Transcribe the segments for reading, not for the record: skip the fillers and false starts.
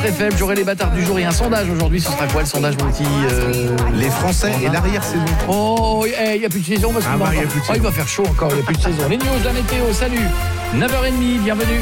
très faible. J'aurai les bâtards du jour et un sondage aujourd'hui. Ce sera quoi le sondage, mon petit Les Français et l'arrière-saison. Oh, il n'y a plus de saison parce qu'il il va faire chaud encore, il n'y a plus de saison. Les news, la météo, salut. 9h30, bienvenue.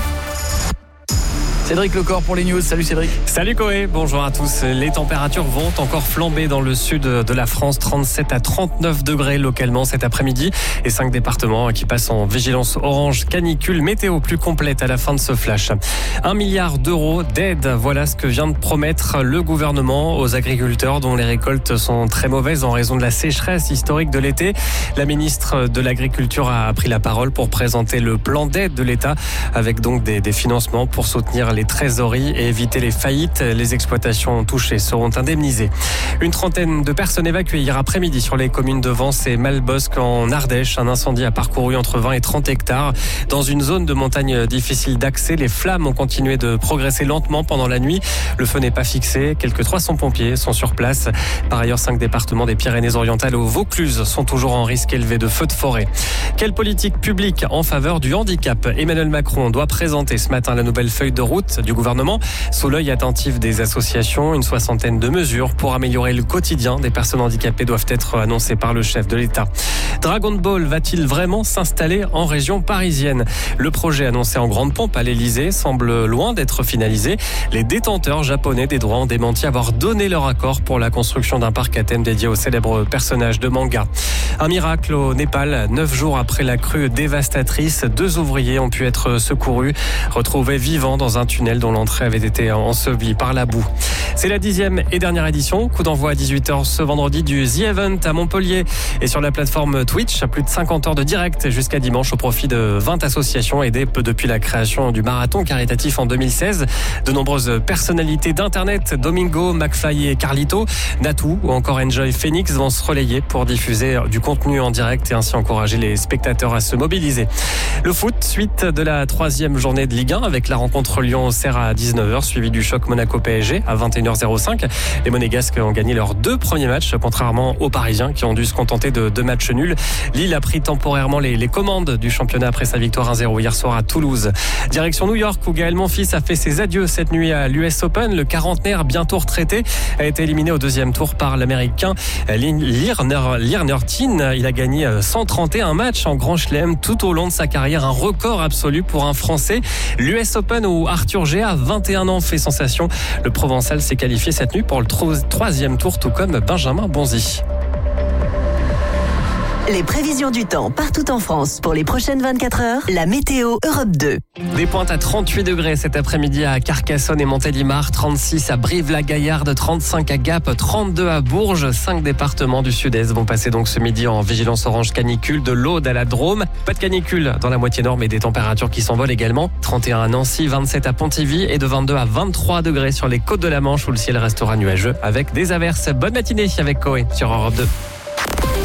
Cédric Lecor pour les news. Salut Cédric. Salut Koé, bonjour à tous. Les températures vont encore flamber dans le sud de la France, 37 à 39 degrés localement cet après-midi et 5 départements qui passent en vigilance orange canicule. Météo plus complète à la fin de ce flash. 1 milliard d'euros d'aide, voilà ce que vient de promettre le gouvernement aux agriculteurs dont les récoltes sont très mauvaises en raison de la sécheresse historique de l'été. La ministre de l'Agriculture a pris la parole pour présenter le plan d'aide de l'État avec donc des financements pour soutenir les trésoreries et éviter les faillites. Les exploitations touchées seront indemnisées. Une trentaine de personnes évacuées hier après-midi sur les communes de Vence et Malbosc en Ardèche. Un incendie a parcouru entre 20 et 30 hectares. Dans une zone de montagne difficile d'accès, les flammes ont continué de progresser lentement pendant la nuit. Le feu n'est pas fixé. Quelques 300 pompiers sont sur place. Par ailleurs, 5 départements des Pyrénées-Orientales au Vaucluse sont toujours en risque élevé de feux de forêt. Quelle politique publique en faveur du handicap ? Emmanuel Macron doit présenter ce matin la nouvelle feuille de route du gouvernement. Sous l'œil attentif des associations, une soixantaine de mesures pour améliorer le quotidien des personnes handicapées doivent être annoncées par le chef de l'État. Dragon Ball va-t-il vraiment s'installer en région parisienne ? Le projet annoncé en grande pompe à l'Elysée semble loin d'être finalisé. Les détenteurs japonais des droits ont démenti avoir donné leur accord pour la construction d'un parc à thème dédié au célèbre personnage de manga. Un miracle au Népal. 9 jours après la crue dévastatrice, 2 ouvriers ont pu être secourus, retrouvés vivants dans un tunnel dont l'entrée avait été ensevelie par la boue. C'est la 10e et dernière édition. Coup d'envoi à 18h ce vendredi du The Event à Montpellier et sur la plateforme Twitch. Plus de 50 heures de direct jusqu'à dimanche au profit de 20 associations aidées depuis la création du marathon caritatif en 2016. De nombreuses personnalités d'Internet, Domingo, McFly et Carlito, Natou ou encore Enjoy Phoenix vont se relayer pour diffuser du contenu en direct et ainsi encourager les spectateurs à se mobiliser. Le foot, suite de la 3e journée de Ligue 1 avec la rencontre Lyon-Auxerre à 19h, suivi du choc Monaco-PSG à 21h05. Les Monégasques ont gagné leurs 2 premiers matchs, contrairement aux Parisiens qui ont dû se contenter de 2 matchs nuls. Lille a pris temporairement les commandes du championnat après sa victoire 1-0 hier soir à Toulouse. Direction New York où Gaël Monfils a fait ses adieux cette nuit à l'US Open. Le quarantenaire bientôt retraité a été éliminé au 2e tour par l'Américain Lier-Nertin. Il a gagné 131 matchs en Grand Chelem tout au long de sa carrière, un record absolu pour un Français. L'US Open où Arthur Géa, 21 ans, fait sensation. Le Provençal s'est qualifié cette nuit pour le 3e tour, tout comme Benjamin Bonzi. Les prévisions du temps partout en France pour les prochaines 24 heures. La météo Europe 2. Des pointes à 38 degrés cet après-midi à Carcassonne et Montélimar, 36 à Brive-la-Gaillarde, 35 à Gap, 32 à Bourges. 5 départements du sud-est vont passer donc ce midi en vigilance orange canicule de l'Aude à la Drôme. Pas de canicule dans la moitié nord mais des températures qui s'envolent également. 31 à Nancy, 27 à Pontivy et de 22 à 23 degrés sur les côtes de la Manche où le ciel restera nuageux avec des averses. Bonne matinée avec Koé sur Europe 2.